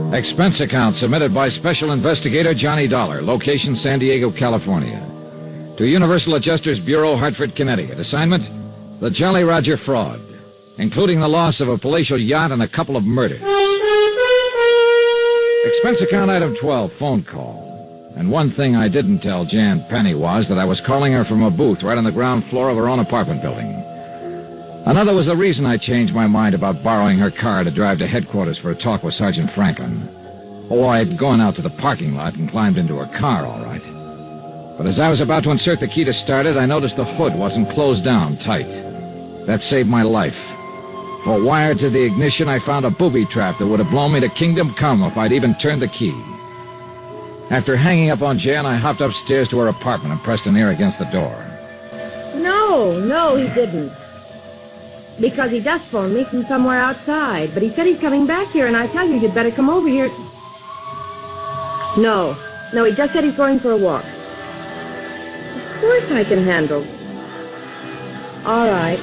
Expense account submitted by Special Investigator Johnny Dollar, location San Diego, California. To Universal Adjusters Bureau, Hartford, Connecticut. Assignment, the Jolly Roger fraud, including the loss of a palatial yacht and a couple of murders. Expense account item 12, phone call. And one thing I didn't tell Jan Penny was that I was calling her from a booth right on the ground floor of her own apartment building. Another was the reason I changed my mind about borrowing her car to drive to headquarters for a talk with Sergeant Franklin. Oh, I'd gone out to the parking lot and climbed into her car, all right. But as I was about to insert the key to start it, I noticed the hood wasn't closed down tight. That saved my life. For wired to the ignition, I found a booby trap that would have blown me to kingdom come if I'd even turned the key. After hanging up on Jan, I hopped upstairs to her apartment and pressed an ear against the door. No, he didn't. Because he just phoned me from somewhere outside. But he said he's coming back here, and I tell you, you'd better come over here. No, he just said he's going for a walk. Of course I can handle. All right.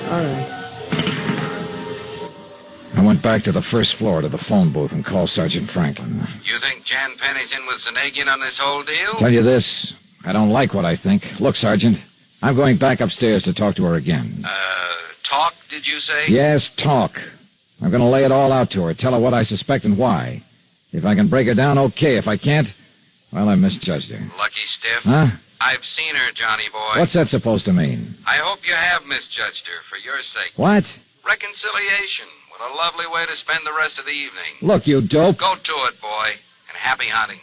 I went back to the first floor to the phone booth and called Sergeant Franklin. You think Jan Penny's in with Zanagian on this whole deal? Tell you this, I don't like what I think. Look, Sergeant, I'm going back upstairs to talk to her again. Talk, did you say? Yes, talk. I'm going to lay it all out to her, tell her what I suspect and why. If I can break her down, okay. If I can't, well, I misjudged her. Lucky stiff. Huh? I've seen her, Johnny boy. What's that supposed to mean? I hope you have misjudged her, for your sake. What? Reconciliation. What a lovely way to spend the rest of the evening. Look, you dope. Go to it, boy, and happy hunting.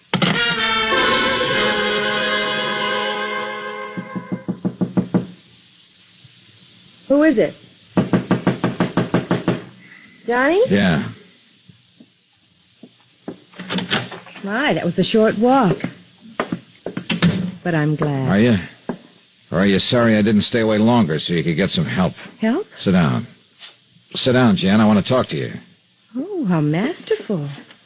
Who is it? Johnny? Yeah. My, that was a short walk. But I'm glad. Are you? Or are you sorry I didn't stay away longer so you could get some help? Help? Sit down. Sit down, Jan. I want to talk to you. Oh, how masterful.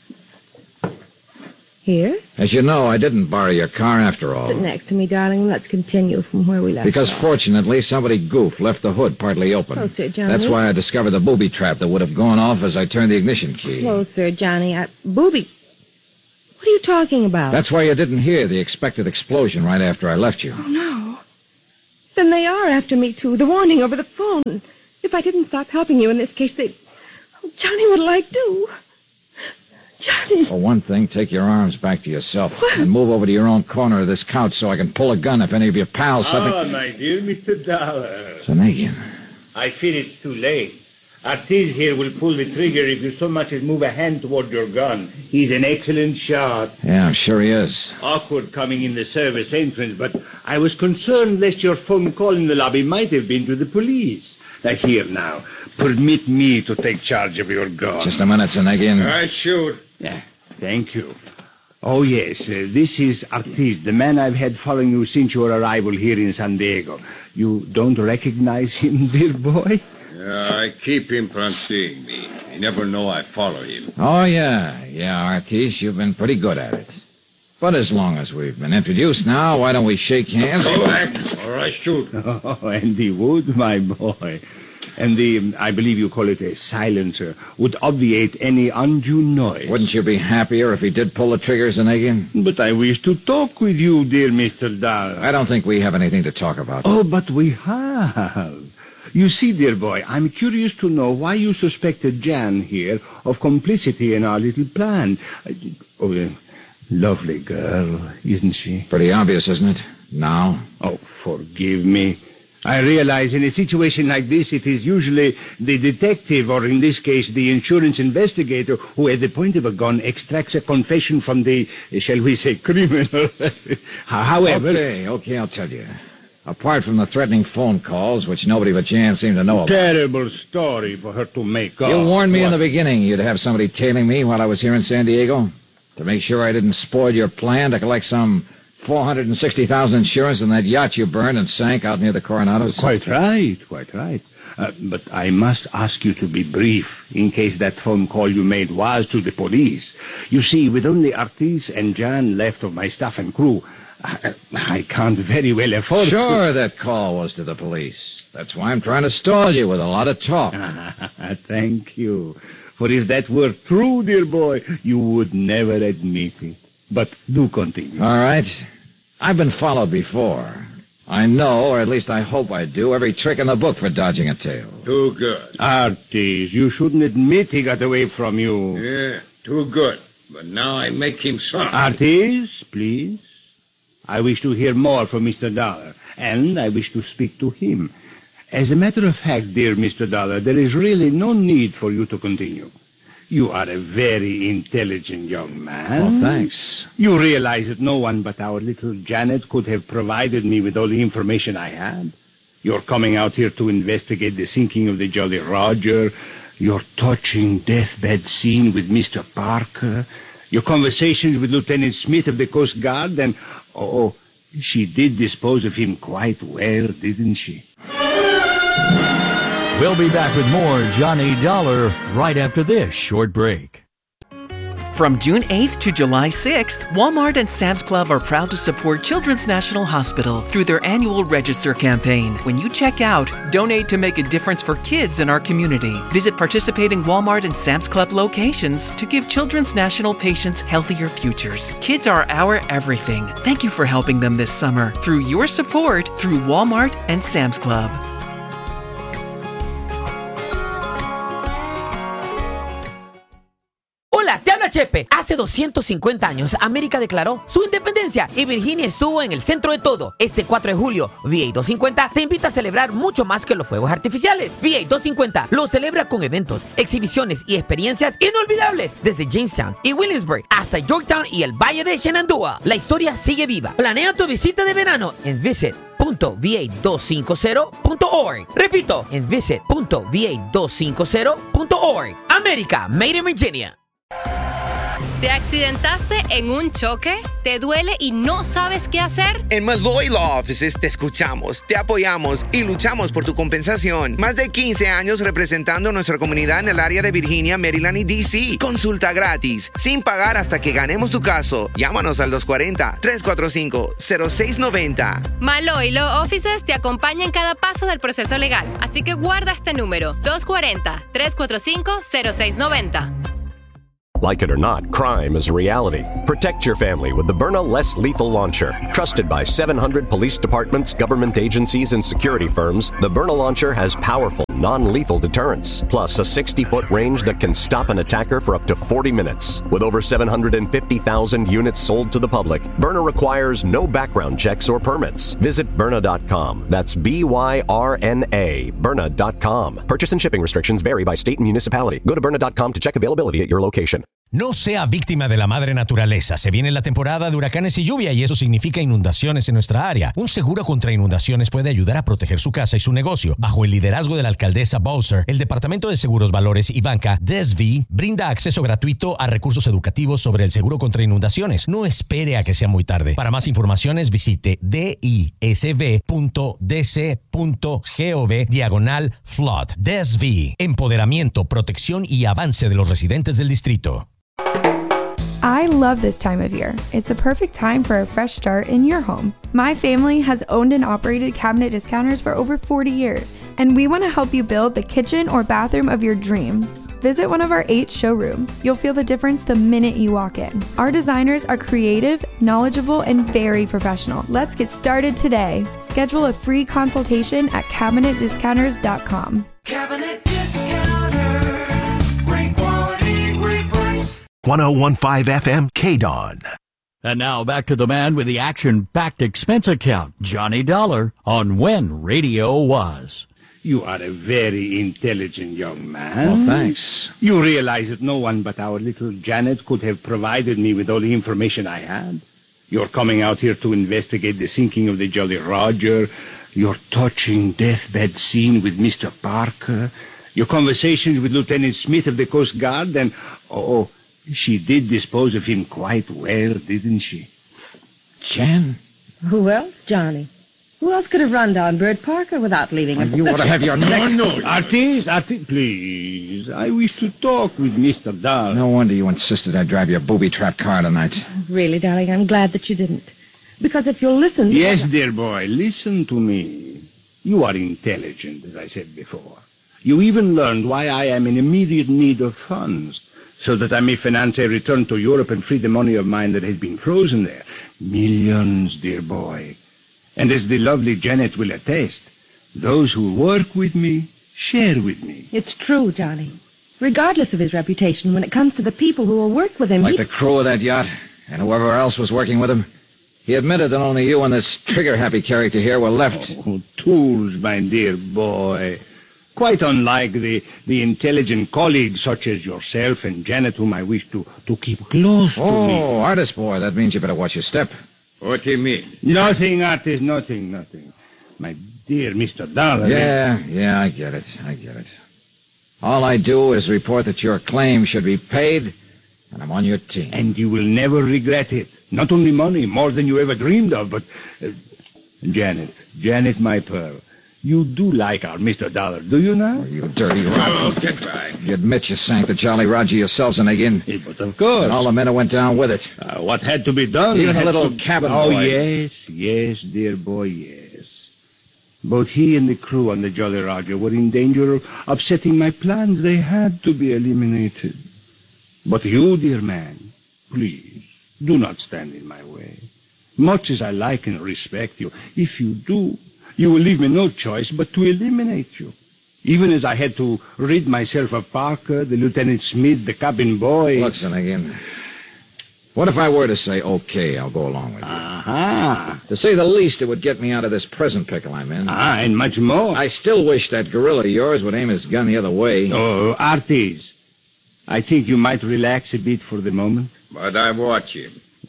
Here? As you know, I didn't borrow your car after all. Sit next to me, darling. Let's continue from where we left Because off. fortunately, somebody goofed left the hood partly open. Closer, Johnny. That's why I discovered the booby trap that would have gone off as I turned the ignition key. Closer, Johnny. Booby. What are you talking about? That's why you didn't hear the expected explosion right after I left you. Oh, no. Then they are after me, too. The warning over the phone. If I didn't stop helping you in this case, they... Oh, Johnny, what'll I do? Johnny. For one thing, take your arms back to yourself What? and move over to your own corner of this couch so I can pull a gun if any of your pals... My dear Mr. Dollar. Zanagian. I fear it's too late. Artis here will pull the trigger if you so much as move a hand toward your gun. He's an excellent shot. Yeah, I'm sure he is. Awkward coming in the service entrance, but I was concerned lest your phone call in the lobby might have been to the police. Here now, permit me to take charge of your gun. Just a minute, Zanagian. I should. Yeah, thank you. Oh, yes, this is Artis, the man I've had following you since your arrival here in San Diego. You don't recognize him, dear boy? Yeah, I keep him from seeing me. I never know I follow him. Oh, yeah. Yeah, Artis, you've been pretty good at it. But as long as we've been introduced now, why don't we shake hands? Go back, or I shoot. Oh, and he would, my boy. And I believe you call it a silencer, would obviate any undue noise. Wouldn't you be happier if he did pull the trigger, Zanagian? But I wish to talk with you, dear Mr. Dahl. I don't think we have anything to talk about. Oh, but we have. You see, dear boy, I'm curious to know why you suspected Jan here of complicity in our little plan. Lovely girl, isn't she? Pretty obvious, isn't it? Now? Oh, forgive me. I realize in a situation like this, it is usually the detective, or in this case, the insurance investigator, who at the point of a gun extracts a confession from the, shall we say, criminal. However... Okay, I'll tell you. Apart from the threatening phone calls, which nobody but Jan seemed to know about. Terrible story for her to make up. You warned me in the beginning you'd have somebody tailing me while I was here in San Diego. To make sure I didn't spoil your plan to collect some $460,000 insurance on that yacht you burned and sank out near the Coronados. Quite right. But I must ask you to be brief, in case that phone call you made was to the police. You see, with only Artis and Jan left of my staff and crew, I can't very well afford Sure, that call was to the police. That's why I'm trying to stall you with a lot of talk. Thank you. For if that were true, dear boy, you would never admit it. But do continue. All right. I've been followed before. I know, or at least I hope I do, every trick in the book for dodging a tail. Too good. Artis, you shouldn't admit he got away from you. Yeah, too good. But now I make him sorry. Artis, please. I wish to hear more from Mr. Dollar, and I wish to speak to him. As a matter of fact, dear Mr. Dollar, there is really no need for you to continue. You are a very intelligent young man. Oh, thanks. You realize that no one but our little Janet could have provided me with all the information I had. You're coming out here to investigate the sinking of the Jolly Roger, your touching deathbed scene with Mr. Parker, your conversations with Lieutenant Smith of the Coast Guard, and, she did dispose of him quite well, didn't she? We'll be back with more Johnny Dollar right after this short break. From June 8th to July 6th, Walmart and Sam's Club are proud to support Children's National Hospital through their annual Register campaign. When you check out, donate to make a difference for kids in our community. Visit participating Walmart and Sam's Club locations to give Children's National patients healthier futures. Kids are our everything. Thank you for helping them this summer through your support through Walmart and Sam's Club. Hola, te habla Chepe. Hace 250 años, América declaró su independencia y Virginia estuvo en el centro de todo. Este 4 de julio, VA 250 te invita a celebrar mucho más que los fuegos artificiales. VA 250 lo celebra con eventos, exhibiciones y experiencias inolvidables desde Jamestown y Williamsburg hasta Yorktown y el Valle de Shenandoah. La historia sigue viva. Planea tu visita de verano en visit.va250.org. Repito, en visit.va250.org. América, Made in Virginia. ¿Te accidentaste en un choque? ¿Te duele y no sabes qué hacer? En Malloy Law Offices te escuchamos, te apoyamos y luchamos por tu compensación. Más de 15 años representando a nuestra comunidad en el área de Virginia, Maryland y D.C. Consulta gratis, sin pagar hasta que ganemos tu caso. Llámanos al 240-345-0690. Malloy Law Offices te acompaña en cada paso del proceso legal. Así que guarda este número, 240-345-0690. Like it or not, crime is a reality. Protect your family with the Byrna Less Lethal Launcher. Trusted by 700 police departments, government agencies, and security firms, the Byrna Launcher has powerful, non-lethal deterrence, plus a 60-foot range that can stop an attacker for up to 40 minutes. With over 750,000 units sold to the public, Byrna requires no background checks or permits. Visit Byrna.com. That's B-Y-R-N-A, Byrna.com. Purchase and shipping restrictions vary by state and municipality. Go to Byrna.com to check availability at your location. No sea víctima de la madre naturaleza. Se viene la temporada de huracanes y lluvia y eso significa inundaciones en nuestra área. Un seguro contra inundaciones puede ayudar a proteger su casa y su negocio. Bajo el liderazgo de la alcaldesa Bowser, el Departamento de Seguros, Valores y Banca, DSV, brinda acceso gratuito a recursos educativos sobre el seguro contra inundaciones. No espere a que sea muy tarde. Para más informaciones visite disb.dc.gov/flood. DSV, empoderamiento, protección y avance de los residentes del distrito. I love this time of year. It's the perfect time for a fresh start in your home. My family has owned and operated Cabinet Discounters for over 40 years, and we want to help you build the kitchen or bathroom of your dreams. Visit one of our 8 showrooms. You'll feel the difference the minute you walk in. Our designers are creative, knowledgeable, and very professional. Let's get started today. Schedule a free consultation at CabinetDiscounters.com. Cabinet Discounters. Great quality, great price. 101.5 FM, KDON. And now back to the man with the action-packed expense account, Johnny Dollar, on When Radio Was. You are a very intelligent young man. Oh, thanks. You realize that no one but our little Janet could have provided me with all the information I had. You're coming out here to investigate the sinking of the Jolly Roger, your touching deathbed scene with Mr. Parker, your conversations with Lieutenant Smith of the Coast Guard, and, she did dispose of him quite well, didn't she? Jan? Who else, Johnny? Who else could have run down Bert Parker without leaving him? You ought to have your neck... No, Artis, please. I wish to talk with Mr. Dahl. No wonder you insisted I drive your booby-trap car tonight. Really, darling, I'm glad that you didn't. Because if you'll listen... Yes, dear boy, listen to me. You are intelligent, as I said before. You even learned why I am in immediate need of funds, so that I may finance a return to Europe and free the money of mine that has been frozen there. Millions, dear boy. And as the lovely Janet will attest, those who work with me share with me. It's true, Johnny. Regardless of his reputation, when it comes to the people who will work with him, Like the crew of that yacht and whoever else was working with him. He admitted that only you and this trigger-happy character here were left. Oh, tools, my dear boy. Quite unlike the intelligent colleagues such as yourself and Janet, whom I wish to keep close to me. Oh, artist boy, that means you better watch your step. What do you mean? Nothing, artist, nothing. My dear Mr. Dollar. Yeah, I get it. All I do is report that your claim should be paid, and I'm on your team. And you will never regret it. Not only money, more than you ever dreamed of, but... Janet, my pearl, you do like our Mr. Dollar, do you now? Oh, you dirty rat. Get right. You admit you sank the Jolly Roger yourselves in again. But of course. And all the men who went down with it. What had to be done? Even a little cabin boy. Oh, yes, dear boy, yes. Both he and the crew on the Jolly Roger were in danger of upsetting my plans. They had to be eliminated. But you, dear man, please, do not stand in my way. Much as I like and respect you, if you do, you will leave me no choice but to eliminate you. Even as I had to rid myself of Parker, the Lieutenant Smith, the cabin boy. Look, Finnegan, what if I were to say, okay, I'll go along with you? Aha. To say the least, it would get me out of this present pickle I'm in. And much more. I still wish that gorilla of yours would aim his gun the other way. Oh, Artis, I think you might relax a bit for the moment. But I watch him.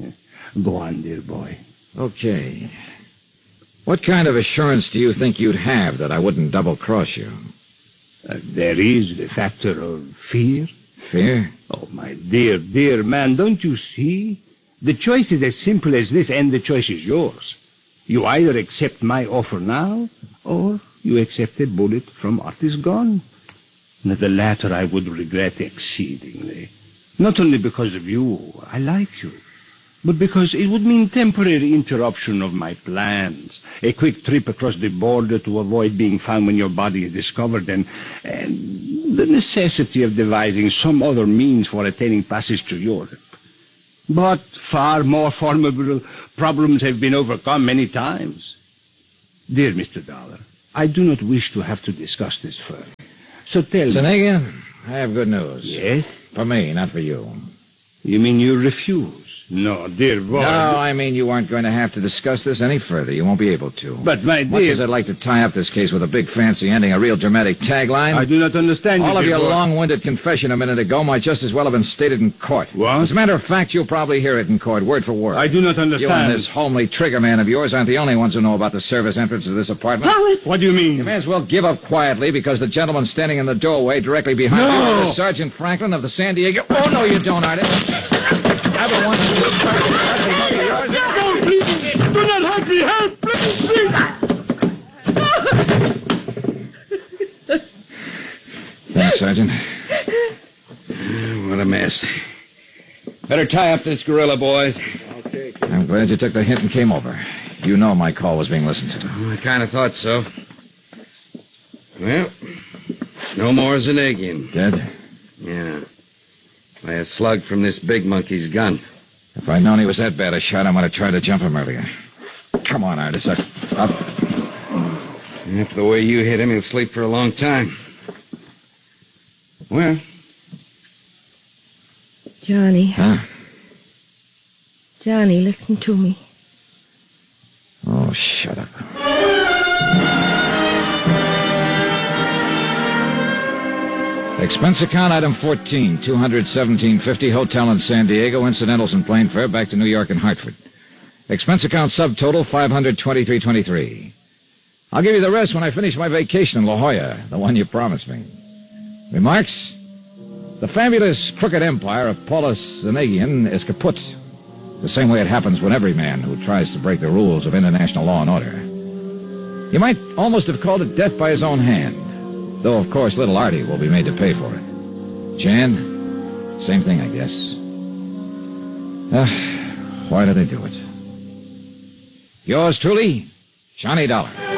Go on, dear boy. Okay. What kind of assurance do you think you'd have that I wouldn't double-cross you? There is the factor of fear. Fear? Oh, my dear man, don't you see? The choice is as simple as this, and the choice is yours. You either accept my offer now, or you accept a bullet from Artis Gone. And the latter I would regret exceedingly. Not only because of you, I like you, but because it would mean temporary interruption of my plans, a quick trip across the border to avoid being found when your body is discovered, and the necessity of devising some other means for attaining passage to Europe. But far more formidable problems have been overcome many times. Dear Mr. Dollar, I do not wish to have to discuss this further. So tell me... Finnegan, I have good news. Yes? For me, not for you. You mean you refuse? No, dear boy. No, I mean you aren't going to have to discuss this any further. You won't be able to. But, my dear... Much as I'd like to tie up this case with a big fancy ending, a real dramatic tagline... I do not understand you, all of dear your boy. long-winded confession a minute ago might just as well have been stated in court. What? As a matter of fact, you'll probably hear it in court, word for word. I do not understand. You and this homely trigger man of yours aren't the only ones who know about the service entrance to this apartment. What do you mean? You may as well give up quietly, because the gentleman standing in the doorway directly behind you is Sergeant Franklin of the San Diego... Oh, no, you don't, Artie. I don't want to... No, please! Do not hurt me! Help! Please! Thanks, Sergeant. What a mess. Better tie up this gorilla, boys. Okay. I'm glad you took the hint and came over. You know my call was being listened to. I kind of thought so. Well, no more Zanegian. Dead? Yeah. By a slug from this big monkey's gun. If I'd known he was that bad a shot, I might have tried to jump him earlier. Come on, Artis. Up. After the way you hit him, he'll sleep for a long time. Well. Johnny. Huh? Johnny, listen to me. Oh, shut up. Expense account item 14, $217.50, hotel in San Diego, incidentals and plane fare back to New York and Hartford. Expense account subtotal $523.23. I'll give you the rest when I finish my vacation in La Jolla, the one you promised me. Remarks? The fabulous crooked empire of Paulus Zanegian is kaput, the same way it happens when every man who tries to break the rules of international law and order. You might almost have called it death by his own hand. Though, of course, little Artie will be made to pay for it. Jan, same thing, I guess. Why do they do it? Yours truly, Johnny Dollar.